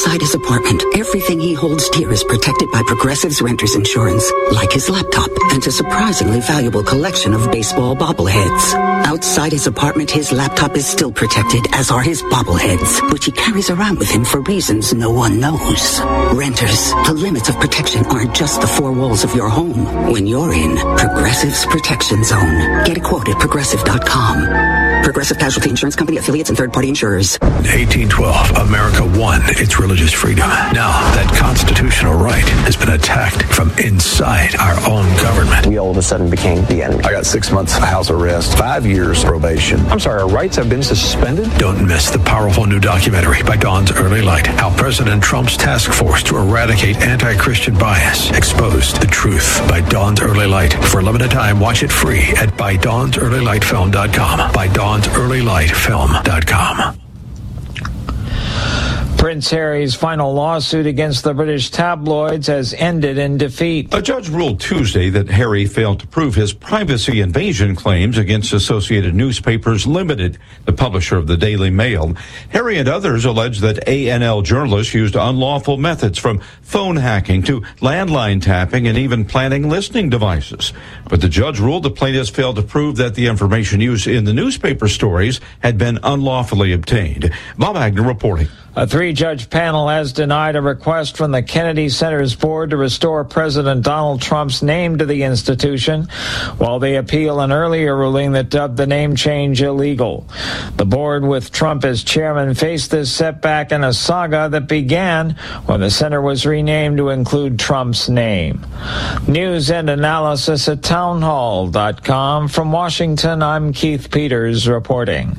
Outside his apartment, everything he holds dear is protected by Progressive's Renter's Insurance, like his laptop and a surprisingly valuable collection of baseball bobbleheads. Outside his apartment, his laptop is still protected, as are his bobbleheads, which he carries around with him for reasons no one knows. Renters, the limits of protection aren't just the four walls of your home. When you're in Progressive's Protection Zone, get a quote at Progressive.com. Progressive Casualty Insurance Company, affiliates, and third-party insurers. 1812, America won its religious freedom. Now that constitutional right has been attacked from inside our own government. We all of a sudden became the enemy. I got 6 months house arrest, 5 years probation. I'm sorry, our rights have been suspended? Don't miss the powerful new documentary by Dawn's Early Light, how President Trump's task force to eradicate anti-Christian bias exposed the truth, by Dawn's Early Light. For a limited time, watch it free at ByDawnsEarlyLightFilm.com. ByDawnsEarlyLightFilm.com. Prince Harry's final lawsuit against the British tabloids has ended in defeat. A judge ruled Tuesday that Harry failed to prove his privacy invasion claims against Associated Newspapers Limited, the publisher of the Daily Mail. Harry and others allege that A&L journalists used unlawful methods, from phone hacking to landline tapping and even planting listening devices. But the judge ruled the plaintiffs failed to prove that the information used in the newspaper stories had been unlawfully obtained. Bob Agnew reporting. A three-judge panel has denied a request from the Kennedy Center's board to restore President Donald Trump's name to the institution, while they appeal an earlier ruling that dubbed the name change illegal. The board, with Trump as chairman, faced this setback in a saga that began when the center was renamed to include Trump's name. News and analysis at townhall.com. From Washington, I'm Keith Peters reporting.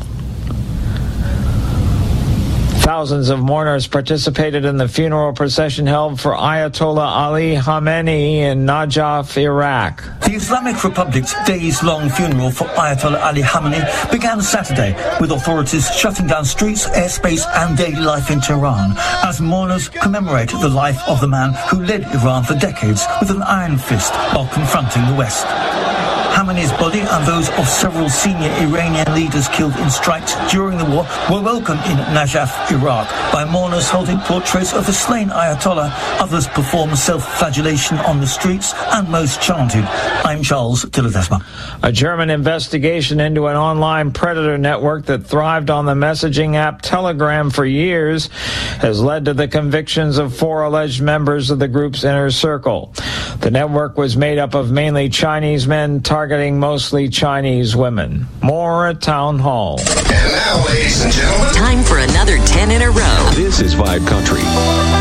Thousands of mourners participated in the funeral procession held for Ayatollah Ali Khamenei in Najaf, Iraq. The Islamic Republic's days-long funeral for Ayatollah Ali Khamenei began Saturday, with authorities shutting down streets, airspace and daily life in Tehran, as mourners commemorate the life of the man who led Iran for decades with an iron fist while confronting the West. Khamenei's body and those of several senior Iranian leaders killed in strikes during the war were welcomed in Najaf, Iraq, by mourners holding portraits of the slain Ayatollah. Others performed self-flagellation on the streets, and most chanted, "I'm Charles de Ledesma." A German investigation into an online predator network that thrived on the messaging app Telegram for years has led to the convictions of 4 alleged members of the group's inner circle. The network was made up of mainly Chinese men targeting mostly Chinese women. More at Town Hall. And now, ladies and gentlemen, time for another 10 in a row. This is Vibe Country.